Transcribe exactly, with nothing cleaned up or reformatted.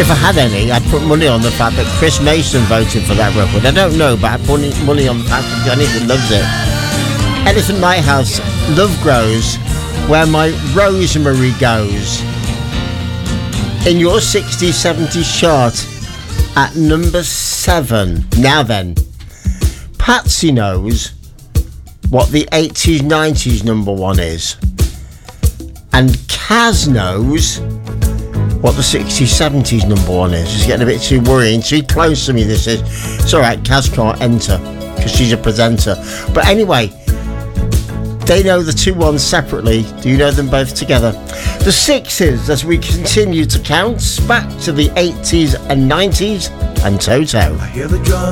if I had any, I'd put money on the fact that Chris Mason voted for that record. I don't know, but I'd put money on the fact that Jonathan loves it. Elephant Lighthouse, Love Grows Where My Rosemary Goes. In your sixties, seventies chart at number seven. Now then, Patsy knows what the eighties, nineties number one is. And Kaz knows what the sixties, seventies number one is. It's getting a bit too worrying. Too close to me, this is. It's alright, Kaz can't enter because she's a presenter. But anyway, they know the two ones separately. Do you know them both together? The sixes, as we continue to count back to the eighties and nineties, and Toto. I hear the drum